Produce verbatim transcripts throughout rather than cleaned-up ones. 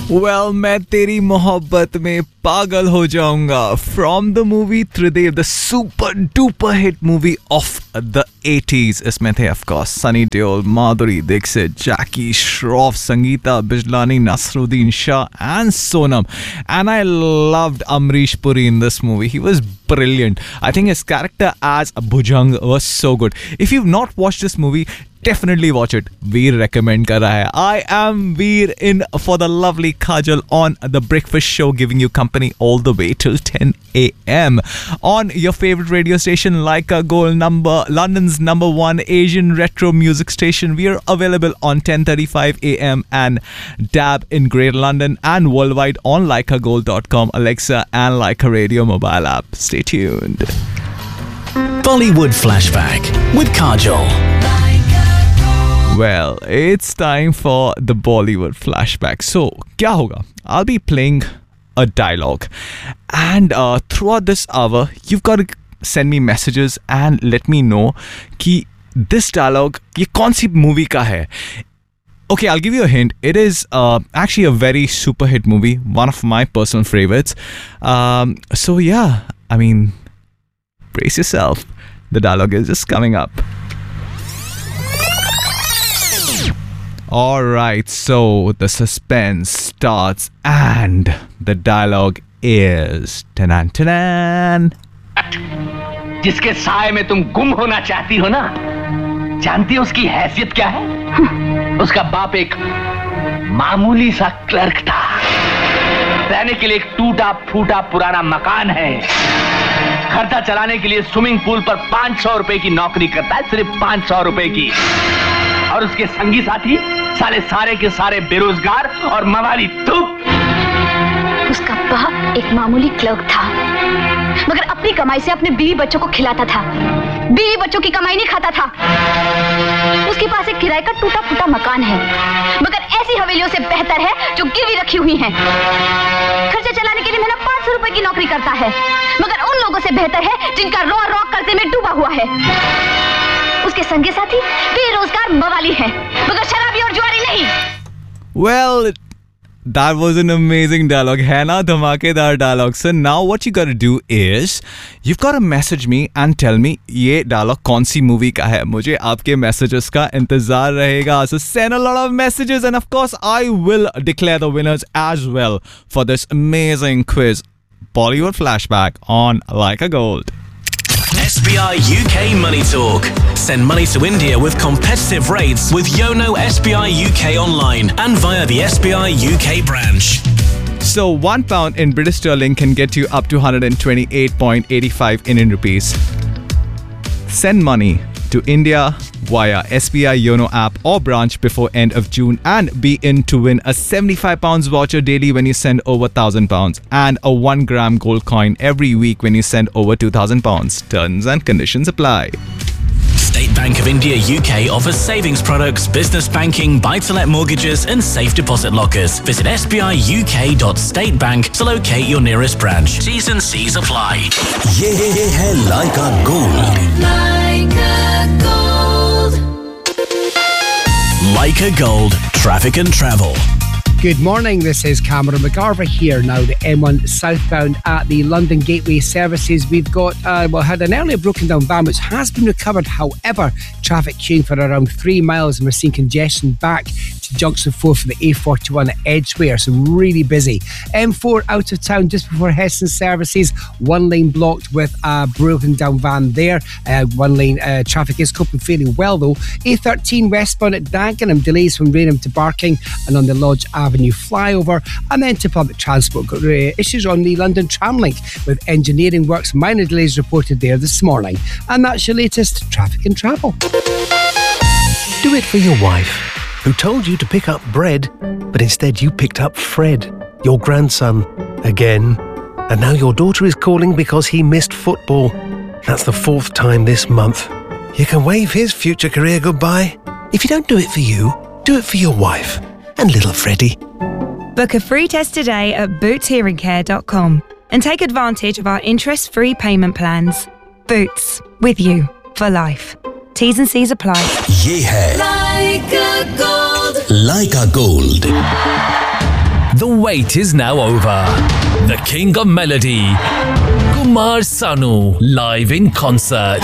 Well, मैं तेरी मोहब्बत में पागल हो जाऊंगा. From the movie Tridev, the super duper hit movie of the eighties. इसमें थे of course Sunny Deol, Madhuri Dixit, Jackie Shroff, Sangeeta Bijlani, Nasruddin Shah and Sonam. And I loved Amrish Puri in this movie. He was brilliant. I think his character as Bhujang was so good. If you've not watched this movie, definitely watch it. Veer recommend kar raha hai. I am Veer in for the lovely Kajal on the Breakfast Show, giving you company all the way till ten a.m. on your favorite radio station, like a Gold, number London's number one Asian retro music station. We are available on ten thirty-five a.m. and D A B in Greater London and worldwide on like a gold dot com, Alexa and Leica Radio mobile app. Stay tuned. Bollywood Flashback with Kajol. Well, it's time for the Bollywood flashback. So, kya hoga? I'll be playing a dialogue, and uh, throughout this hour, you've got to send me messages and let me know कि this dialogue ये कौन सी movie का है. Okay, I'll give you a hint. It is uh, actually a very super hit movie, one of my personal favorites. Um, so yeah, I mean, brace yourself. The dialogue is just coming up. Alright, so the suspense starts and the dialogue is tanan tanan. जिसके साए में तुम गुम होना चाहती हो ना, जानती हो उसकी हैसियत क्या है? उसका बाप एक मामूली सा क्लर्क था. रहने के लिए एक टूटा फूटा पुराना मकान है. खर्चा चलाने के लिए स्विमिंग पूल पर पांच सौ रुपए की नौकरी करता है, सिर्फ पांच सौ रुपए की. और उसके संगी साथी साले सारे के सारे बेरोजगार और मवाली. धूप. उसका बाप एक मामूली क्लर्क था, मगर अपनी कमाई से अपने बीवी बच्चों को खिलाता था. बीवी बच्चों की कमाई नहीं खाता था. उसके पास एक किराए का टूटा फूटा मकान है, मगर ऐसी हवेलियों से बेहतर है जो गिरवी रखी हुई हैं. खर्चा चलाने के लिए मेरा पांच सौ रुपए की नौकरी करता है, मगर उन लोगों से बेहतर है जिनका रो रो कर्जे में डूबा हुआ है. उसके संगी साथी बेरोजगार मवाली हैं, मगर शराबी और जुआरी नहीं. Well, that was an amazing dialogue. है ना धमाकेदार dialogue. So now what you gotta do is you've gotta message me and tell me ये dialogue कौन सी movie का है. मुझे आपके messages का इंतजार रहेगा. So send a lot of messages and of course I will declare the winners as well for this amazing quiz. Bollywood Flashback on Like a Gold. S B I U K Money Talk. Send money to India with competitive rates with Yono S B I U K online and via the S B I U K branch. So one pound in British sterling can get you up to one hundred twenty-eight point eight five Indian rupees. Send money to India via S B I Yono app or branch before end of June and be in to win a seventy-five pounds voucher daily when you send over one thousand pounds and a one gram gold coin every week when you send over two thousand pounds. Terms and conditions apply. State Bank of India U K offers savings products, business banking, buy-to-let mortgages and safe deposit lockers. Visit s b i u k dot state bank to locate your nearest branch. T's and C's apply. ये है Like a Gold. Like a Gold. Like a Gold. Traffic and travel. Good morning, this is Cameron McGarver here now, the M one southbound at the London Gateway services. We've got, uh, well, had an earlier broken down van which has been recovered. However, traffic queuing for around three miles and we're seeing congestion back to junction four for the A forty-one at Edgware, so really busy. M four out of town just before Heston services, one lane blocked with a broken down van there. Uh, one lane uh, traffic is coping fairly well though. A thirteen westbound at Dagenham, delays from Rainham to Barking and on the Lodge Avenue flyover, and then to public transport. Got uh, issues on the London Tramlink with engineering works, minor delays reported there this morning. And that's your latest traffic and travel. Do it for your wife, who told you to pick up bread, but instead you picked up Fred, your grandson, again. And now your daughter is calling because he missed football. That's the fourth time this month. You can wave his future career goodbye. If you don't do it for you, do it for your wife and little Freddie. Book a free test today at boots hearing care dot com and take advantage of our interest-free payment plans. Boots, with you for life. T's and C's apply. ये है Like a Gold. Like a Gold. The wait is now over. The king of melody, Kumar Sanu, live in concert.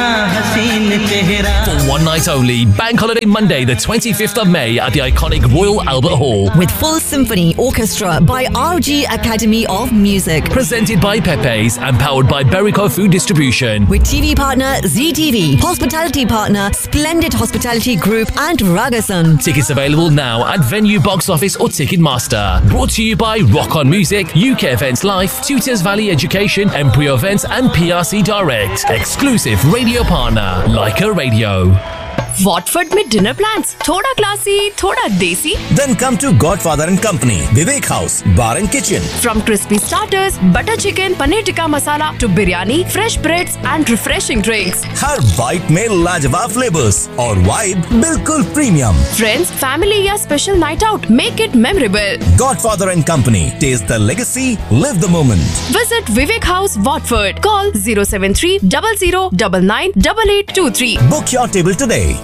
For one night only, Bank Holiday Monday, the twenty-fifth of May at the iconic Royal Albert Hall. With full symphony orchestra by R G Academy of Music. Presented by Pepe's and powered by Berico Food Distribution. With T V partner Z T V, hospitality partner Splendid Hospitality Group and Ragasan. Tickets available now at Venue Box Office or Ticketmaster. Brought to you by Rock On Music, U K Events Life, Tutors Valley Education, Embryo Events and P R C Direct. Exclusive radio partner, Leica Radio. Watford में dinner plans? थोड़ा classy, थोड़ा desi? Then come to Godfather and Company, Vivek House, Bar and Kitchen. From crispy starters, butter chicken, paneer tikka masala to biryani, fresh breads and refreshing drinks. Her bite में लाजवाब flavors और vibe बिल्कुल premium. Friends, family या special night out, make it memorable. Godfather and Company, taste the legacy, live the moment. Visit Vivek House, Watford. Call zero seven three zero zero nine nine eight eight two three. Book your table today.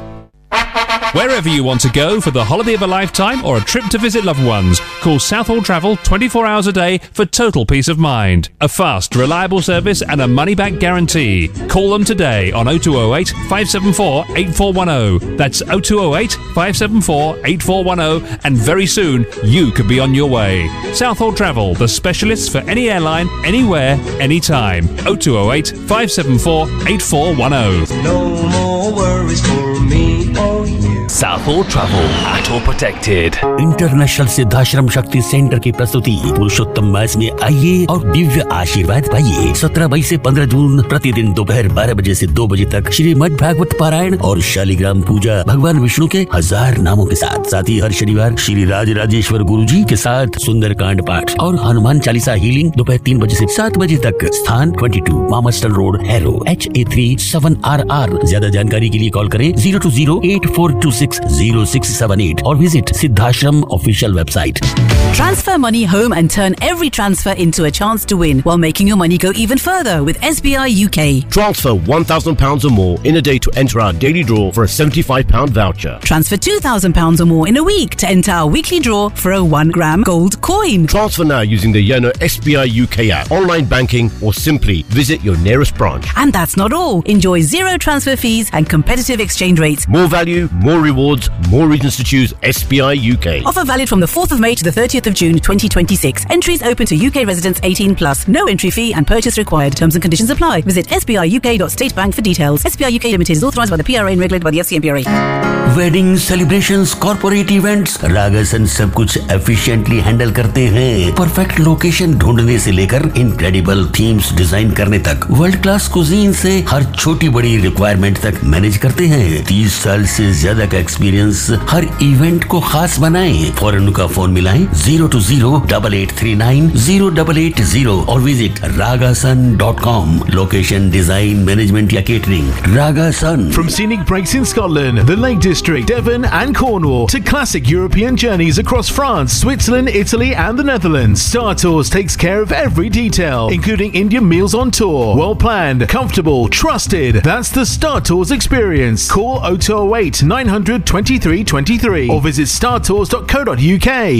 Wherever you want to go for the holiday of a lifetime or a trip to visit loved ones, call Southall Travel twenty-four hours a day for total peace of mind. A fast, reliable service and a money-back guarantee. Call them today on oh two oh eight, five seven four, eight four one oh. That's oh two oh eight, five seven four, eight four one oh, and very soon you could be on your way. Southall Travel, the specialists for any airline, anywhere, anytime. oh two oh eight, five seven four, eight four one oh. No more worries for me or you. Southall Travel, Auto Protected. International Siddhashram शक्ति centre की प्रस्तुति पुरुषोत्तम मास में आइए और दिव्य आशीर्वाद पाइए। सत्रह मई से पंद्रह जून प्रतिदिन दोपहर बारह बजे से दो बजे तक श्रीमद् भागवत पारायण और शालिग्राम पूजा भगवान विष्णु के हजार नामों के साथ। साथ ही हर शनिवार श्री राज राजेश्वर गुरु जी के साथ सुंदर कांड पाठ और हनुमान चालीसा हीलिंग दोपहर तीन बजे से सात बजे तक। स्थान बाईस मामस्टन road, harrow, H A three seven are are. ज्यादा जानकारी के लिए कॉल करें zero to zero eight four to six zero six seven eight or visit Siddhashram official website. Transfer money home and turn every transfer into a chance to win while making your money go even further with S B I U K. Transfer one thousand pounds or more in a day to enter our daily draw for a seventy-five pound voucher. Transfer two thousand pounds or more in a week to enter our weekly draw for a one gram gold coin. Transfer now using the Yono S B I U K app, online banking or simply visit your nearest branch. And that's not all. Enjoy zero transfer fees and competitive exchange rates. More value, more rewards, more reasons to choose S B I U K. Offer valid from the fourth of May to the thirtieth of June twenty twenty-six. Entries open to U K residents eighteen plus. No entry fee and purchase required. Terms and conditions apply. Visit s b i u k dot state bank for details. S B I U K Limited is authorised by the P R A and regulated by the F C M P R A. Wedding celebrations, corporate events, रागासन सब कुछ efficiently handle करते हैं। Perfect location ढूंढने से लेकर incredible themes design करने तक, world class cuisine से हर छोटी बड़ी रिक्वायरमेंट तक मैनेज करते हैं। तीस साल से ज्यादा का एक्सपीरियंस हर इवेंट को खास बनाए। फौरन का फोन मिलाएं zero to zero double eight three nine zero double eight zero और visit रागासन dot com. Location, design, management या catering, रागासन। From scenic breaks in Scotland, the Lake District, Devon and Cornwall, to classic European journeys across France, Switzerland, Italy and the Netherlands, Star Tours takes care of every detail, including Indian meals on tour. Well planned, comfortable, trusted. That's the Star Tours experience. Call oh two oh eight, nine hundred, twenty-three twenty-three or visit star tours dot co dot u k.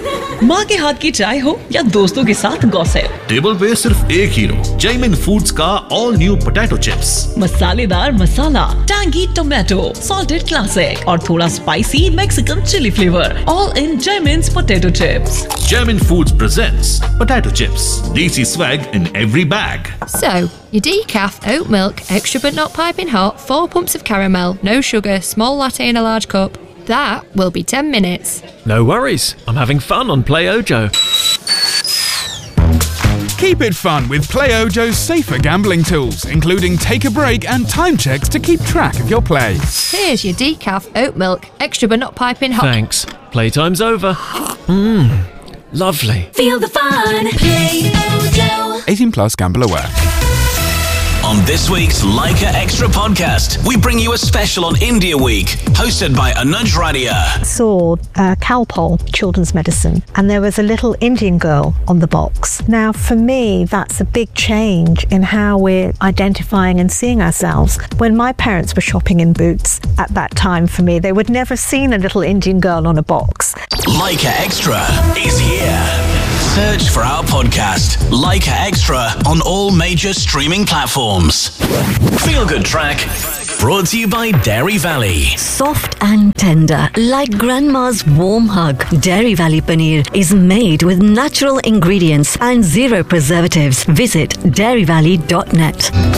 माँ के हाथ की चाय हो या दोस्तों के साथ गॉसिप, टेबल पे सिर्फ एक हीरो, जैमिन फूड्स का ऑल न्यू पोटैटो चिप्स। मसालेदार मसाला, टैंगी टोमेटो, सॉल्टेड क्लासिक और थोड़ा spicy Mexican chilli flavour, all in जैमिन्स potato chips. Jaimin Foods presents potato chips, desi swag in every bag. So, your decaf, oat milk, extra but not piping hot, four pumps of caramel, no sugar, small latte in a large cup. That will be ten minutes. No worries, I'm having fun on Play Ojo. Keep it fun with Play Ojo's safer gambling tools, including take a break and time checks to keep track of your play. Here's your decaf, oat milk, extra but not piping hot. Thanks. Playtime's over. Mmm, lovely. Feel the fun. Play Ojo. eighteen plus, gamble aware. On this week's Leica Extra podcast, we bring you a special on India Week, hosted by Anuj Radia. Saw uh, Calpol children's medicine, and there was a little Indian girl on the box. Now, for me, that's a big change in how we're identifying and seeing ourselves. When my parents were shopping in Boots at that time, for me, they would never have seen a little Indian girl on a box. Leica Extra is here. Search for our podcast, Leica Extra, on all major streaming platforms. Feel Good Track, brought to you by Dairy Valley. Soft and tender, like grandma's warm hug. Dairy Valley Paneer is made with natural ingredients and zero preservatives. Visit dairy valley dot net.